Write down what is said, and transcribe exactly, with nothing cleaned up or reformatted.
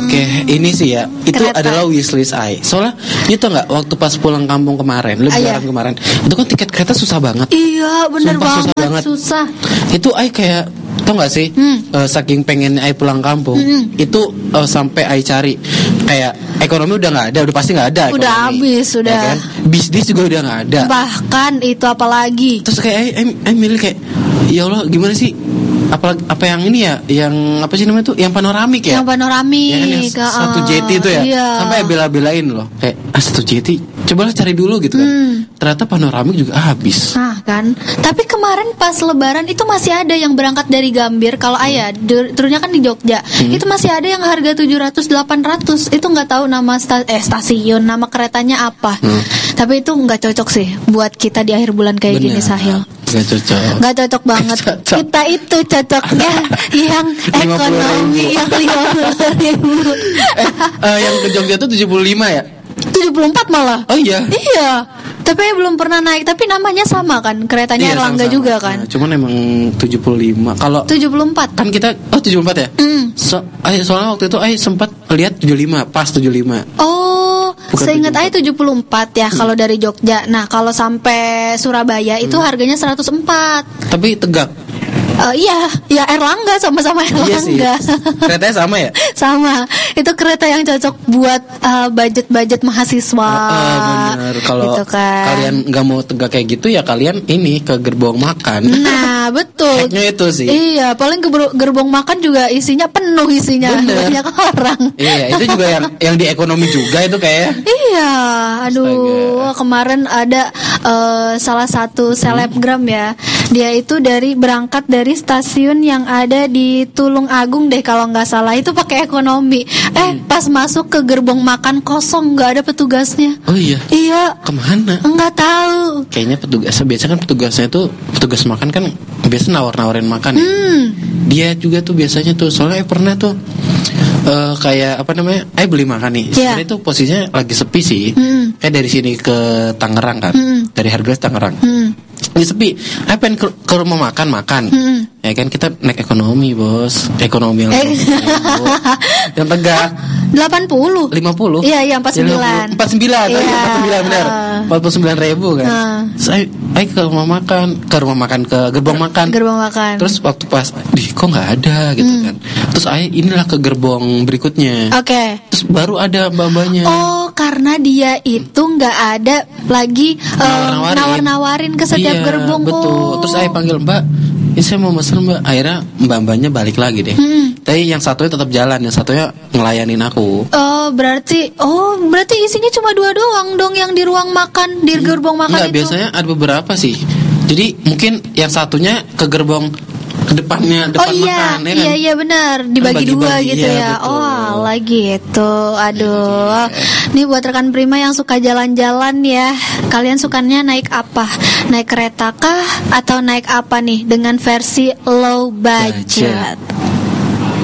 Oke, ini sih ya, itu Kereta. adalah wishlist I. Soalnya itu nggak waktu pas pulang kampung kemarin, Ah, lebaran iya. kemarin, itu kan tiket kereta susah banget. Iya, bener Sumpah susah banget, banget. susah. Itu I kayak tau gak sih, Hmm. eh, saking pengen I pulang kampung, Hmm. itu eh, sampai I cari kayak ekonomi udah nggak ada, udah pasti nggak ada. Udah ekonomi. habis, udah. Ya kan? Bisnis juga udah nggak ada. Bahkan itu apalagi. Terus kayak I, I, I milih kayak, ya Allah gimana sih? Apa apa yang ini ya, yang apa sih namanya tuh, yang panoramik ya? Yang panoramik. Ya kan, yang ah, satu J T itu ya, Iya. sampai bela-belain loh, kayak ah, satu J T, cobalah cari dulu gitu kan. Hmm. Ternyata panoramik juga habis. Nah kan, tapi kemarin pas lebaran itu masih ada yang berangkat dari Gambir. Kalau ayah, dur- turunnya kan di Jogja. Hmm. Itu masih ada yang harga tujuh ratus delapan ratus. Itu nggak tahu nama sta- eh stasiun, nama keretanya apa. Hmm. Tapi itu nggak cocok sih buat kita di akhir bulan kayak gini, Benar. Sahil. Gak cocok. Nggak cocok banget. Cocok. Kita itu cocoknya yang lima puluh ekonomi ribu. yang lima puluh ribu. Eh, eh, yang ke Jogja tuh tujuh puluh lima ya? tujuh puluh empat malah. Oh iya. Iya. Tapi belum pernah naik. Tapi namanya sama kan? Keretanya Iya, Erlangga sama-sama. juga kan? Nah, cuman emang tujuh puluh lima. Kalau tujuh puluh empat. kan kita, oh tujuh puluh empat ya? Hmm. So, ay, soalnya waktu itu ay sempat lihat tujuh puluh lima, pas tujuh puluh lima. Oh, Bukan seingat tujuh puluh empat. saya tujuh puluh empat ya kalau dari Jogja. Nah, kalau sampai Surabaya itu harganya seratus empat. Tapi tegak. Eh, iya, ya Erlangga sama-sama Iya sih. Erlangga. Keretanya sama ya? Sama. Itu kereta yang cocok buat eh, budget-budget mahasiswa. Ah, bener. Kalau Gitu kan. kalian nggak mau tegak kayak gitu ya kalian ini ke gerbong makan. Nah, betul. Hacknya itu sih. Iya, paling gerbong, gerbong makan juga isinya penuh isinya. Bener. Banyak orang. Iya, itu juga yang yang di ekonomi juga itu kayak. Iya, aduh, Astaga. kemarin ada eh, salah satu selebgram ya, dia itu dari berangkat dari stasiun yang ada di Tulung Agung deh kalau nggak salah, itu pakai ekonomi. Eh, pas masuk ke gerbong makan kosong, nggak ada petugasnya. Oh iya. Iya, Kemana? nggak tahu. Kayaknya petugasnya biasa kan petugasnya tuh petugas makan kan biasa nawar-nawarin makan ya. Hmm, Dia juga tuh biasanya tuh soalnya eh, pernah tuh eh, kayak apa namanya? Eh beli makan nih. Iya. Sebenarnya itu posisinya lagi sepi sih. Hmm. Kayak dari sini ke Tangerang kan. Hmm. Dari Hargas Tangerang. hmm, Lagi sepi. Eh pengen ke, ke rumah makan makan. hmm. Ya kan kita naik ekonomi, Bos. Ekonomi yang Eh. yang tegak delapan puluh. lima puluh. Iya, iya, empat puluh sembilan. empat puluh sembilan. Iya. empat puluh sembilan benar. Ah. empat puluh sembilan ribu kan. Ah. Saya saya ke rumah makan, ke rumah makan ke gerbong makan. Gerbong makan. Terus waktu pas, di kok nggak ada gitu Hmm. kan. Terus saya inilah ke gerbong berikutnya. Oke. Terus baru ada mbak-mbaknya. Oh, karena dia itu nggak ada lagi eh, Nawar-nawarin. nawar-nawarin ke setiap Iya, gerbong. betul. Oh. Terus saya panggil mbak, ini saya mau mesen mbak. Akhirnya mbak-mbaknya balik lagi deh. Hmm. Tapi yang satunya tetap jalan, yang satunya ngelayanin aku. Oh, berarti oh berarti isinya cuma dua doang dong yang di ruang makan, di gerbong makan Enggak, itu. biasanya ada beberapa sih. Jadi mungkin yang satunya ke gerbong ke depannya, Oh depan iya, makan ya kan? iya iya benar, dibagi bagi-bagi, dua gitu iya, ya. betul. Oh, alah gitu. Aduh. Ini buat rekan Prima yang suka jalan-jalan ya. Kalian sukanya naik apa? Naik kereta kah atau naik apa nih dengan versi low budget?